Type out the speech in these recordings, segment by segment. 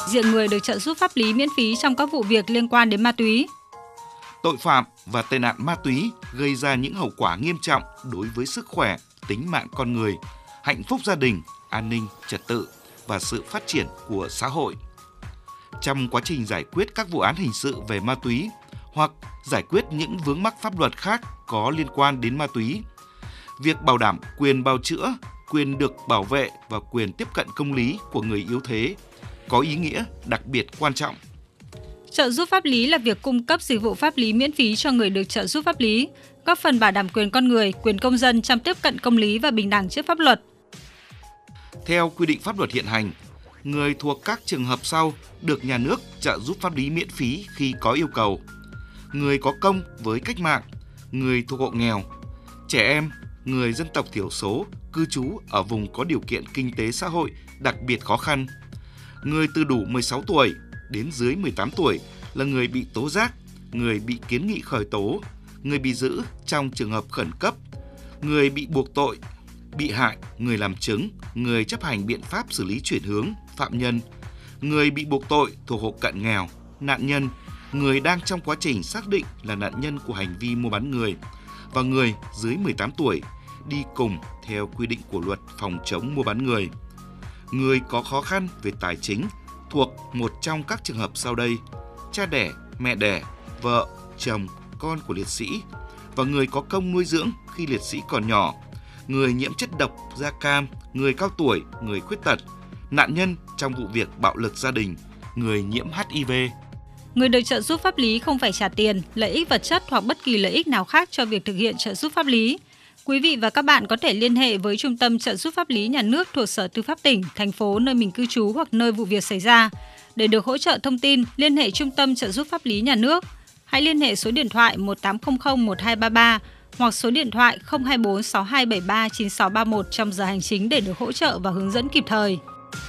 diện người được trợ giúp pháp lý miễn phí trong các vụ việc liên quan đến ma túy. Tội phạm và tệ nạn ma túy gây ra những hậu quả nghiêm trọng đối với sức khỏe, tính mạng con người, hạnh phúc gia đình, an ninh, trật tự và sự phát triển của xã hội. Trong quá trình giải quyết các vụ án hình sự về ma túy hoặc giải quyết những vướng mắc pháp luật khác có liên quan đến ma túy, việc bảo đảm quyền bào chữa, quyền được bảo vệ và quyền tiếp cận công lý của người yếu thế có ý nghĩa đặc biệt quan trọng. Trợ giúp pháp lý là việc cung cấp dịch vụ pháp lý miễn phí cho người được trợ giúp pháp lý, góp phần bảo đảm quyền con người, quyền công dân trong tiếp cận công lý và bình đẳng trước pháp luật. Theo quy định pháp luật hiện hành, người thuộc các trường hợp sau được nhà nước trợ giúp pháp lý miễn phí khi có yêu cầu: người có công với cách mạng, người thuộc hộ nghèo, trẻ em, người dân tộc thiểu số cư trú ở vùng có điều kiện kinh tế xã hội đặc biệt khó khăn, người từ đủ 16 tuổi đến dưới 18 tuổi là người bị tố giác, người bị kiến nghị khởi tố, người bị giữ trong trường hợp khẩn cấp, người bị buộc tội, bị hại, người làm chứng, người chấp hành biện pháp xử lý chuyển hướng, phạm nhân, người bị buộc tội thuộc hộ cận nghèo, nạn nhân, người đang trong quá trình xác định là nạn nhân của hành vi mua bán người và người dưới 18 tuổi đi cùng theo quy định của luật phòng chống mua bán người. Người có khó khăn về tài chính thuộc một trong các trường hợp sau đây: cha đẻ, mẹ đẻ, vợ, chồng, con của liệt sĩ và người có công nuôi dưỡng khi liệt sĩ còn nhỏ, người nhiễm chất độc da cam, người cao tuổi, người khuyết tật, nạn nhân trong vụ việc bạo lực gia đình, người nhiễm HIV. Người được trợ giúp pháp lý không phải trả tiền, lợi ích vật chất hoặc bất kỳ lợi ích nào khác cho việc thực hiện trợ giúp pháp lý. Quý vị và các bạn có thể liên hệ với Trung tâm trợ giúp pháp lý nhà nước thuộc Sở Tư pháp tỉnh, thành phố nơi mình cư trú hoặc nơi vụ việc xảy ra. Để được hỗ trợ thông tin, liên hệ Trung tâm trợ giúp pháp lý nhà nước. Hãy liên hệ số điện thoại 1800 1233 hoặc số điện thoại 024 6273 9631 trong giờ hành chính để được hỗ trợ và hướng dẫn kịp thời.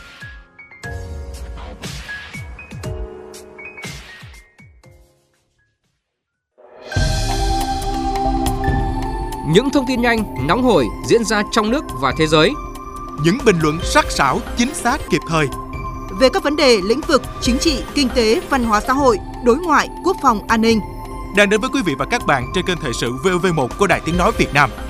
Những thông tin nhanh, nóng hổi diễn ra trong nước và thế giới. Những bình luận sắc sảo, chính xác, kịp thời. Về các vấn đề lĩnh vực chính trị, kinh tế, văn hóa xã hội, đối ngoại, quốc phòng, an ninh. Đang đến với quý vị và các bạn trên kênh Thời sự VOV1 của Đài Tiếng nói Việt Nam.